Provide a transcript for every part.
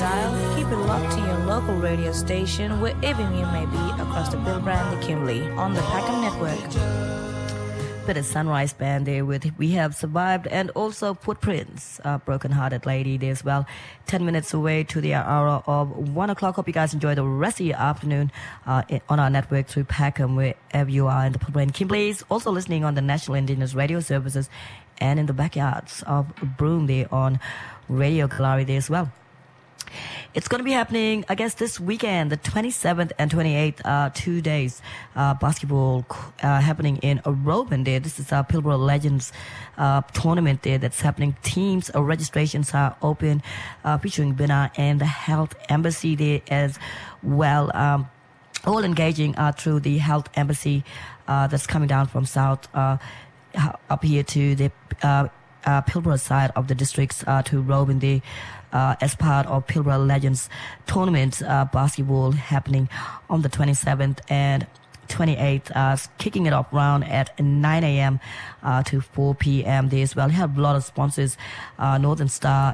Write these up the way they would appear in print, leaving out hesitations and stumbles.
dial, keep it locked to your local radio station wherever you may be across the Pilbara and the Kimberley on the Packham Network. Bit of Sunrise Band there with We Have Survived, and also Footprints, Broken Hearted Lady there as well. 10 minutes away to the hour of 1 o'clock. Hope you guys enjoy the rest of your afternoon on our network through Packham, wherever you are in the Pilbara and Kimberley. Also listening on the National Indigenous Radio Services and in the backyards of Broome there on Radio Kalari there as well. It's going to be happening, I guess, this weekend, the 27th and 28th, 2 days, basketball happening in Robin there. This is our Pilbara Legends tournament there that's happening. Teams registrations are open, featuring Bina and the Health Embassy there as well. All engaging through the Health Embassy that's coming down from south up here to the Pilbara side of the districts to Robin there. As part of Pilbara Legends tournament basketball happening on the 27th and 28th, kicking it off round at 9 a.m. To 4 p.m. there as well. We have a lot of sponsors. Northern Star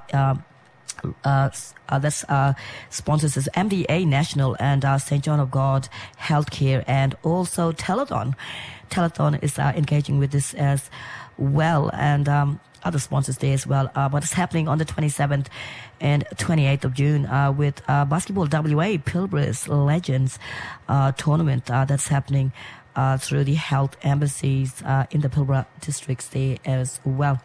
that's sponsors is MDA National and St. John of God Healthcare, and also Telethon. Telethon is engaging with this as well, and other sponsors there as well. But it's happening on the 27th and 28th of June with Basketball WA Pilbara's Legends tournament that's happening through the health embassies in the Pilbara districts there as well.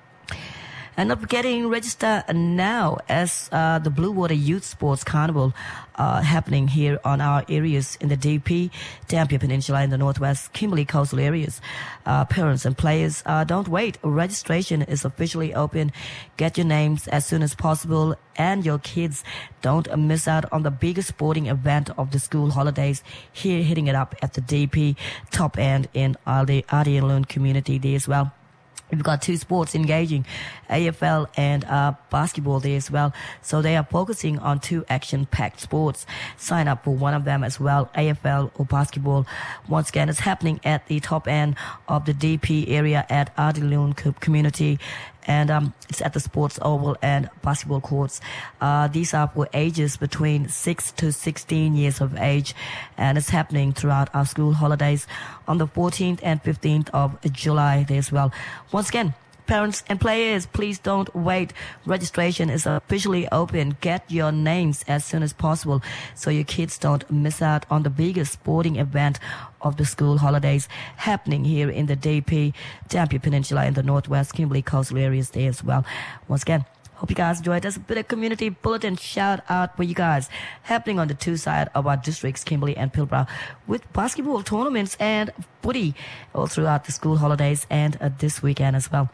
And not forgetting, register now as the Blue Water Youth Sports Carnival happening here on our areas in the DP, Dampier Peninsula, in the Northwest Kimberley coastal areas. Parents and players, don't wait. Registration is officially open. Get your names as soon as possible, and your kids don't miss out on the biggest sporting event of the school holidays here, hitting it up at the DP top end in the Ardian community there as well. We've got two sports engaging, AFL and basketball there as well. So they are focusing on two action-packed sports. Sign up for one of them as well, AFL or basketball. Once again, it's happening at the top end of the DP area at Ardiloon community. And it's at the Sports Oval and basketball courts. These are for ages between 6 to 16 years of age. And it's happening throughout our school holidays on the 14th and 15th of July there as well. Once again, parents and players, please don't wait. Registration is officially open. Get your names as soon as possible so your kids don't miss out on the biggest sporting event of the school holidays happening here in the DP, Dampier Peninsula, in the Northwest Kimberley coastal areas there as well. Once again, hope you guys enjoyed. There's a bit of community bulletin shout out for you guys happening on the two sides of our districts, Kimberley and Pilbara, with basketball tournaments and footy all throughout the school holidays and this weekend as well.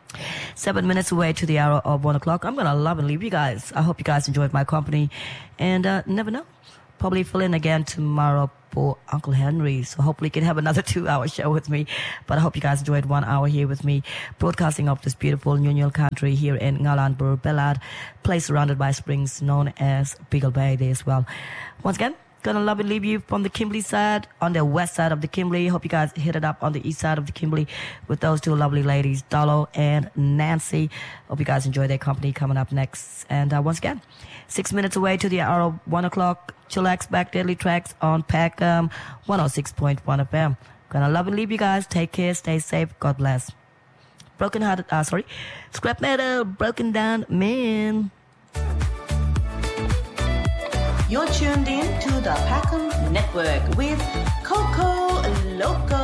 7 minutes away to the hour of 1 o'clock. I'm going to love and leave you guys. I hope you guys enjoyed my company. And never know, probably fill in again tomorrow for Uncle Henry. So hopefully you can have another 2-hour show with me. But I hope you guys enjoyed 1 hour here with me, broadcasting off this beautiful Nunyal country here in Ngalanbur, Bellard, place surrounded by springs known as Beagle Bay there as well. Once again, gonna love and leave you from the Kimberley side, on the west side of the Kimberley. Hope you guys hit it up on the east side of the Kimberley with those two lovely ladies, Dolo and Nancy. Hope you guys enjoy their company coming up next. And once again, 6 minutes away to the hour of 1 o'clock, Chillax Back Deadly Tracks on Packham 106.1 FM. Gonna love and leave you guys. Take care, stay safe, God bless. Scrap Metal, Broken Down Man. You're tuned in to the Packham Network with Coco Loco.